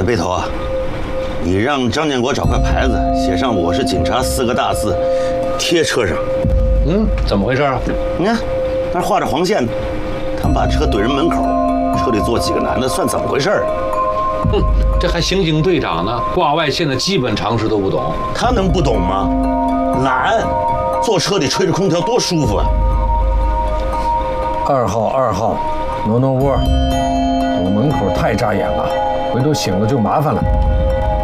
背头啊，你让张建国找块牌子，写上“我是警察”4个大字，贴车上。 怎么回事啊？ 你看，那画着黄线，他们把车怼人门口，车里坐几个男的，算怎么回事啊？ 这还刑警队长呢，挂外线的基本常识都不懂。 他能不懂吗？懒，坐车里吹着空调多舒服啊 ！2号，挪窝，堵门口太扎眼了，回头醒了就麻烦了。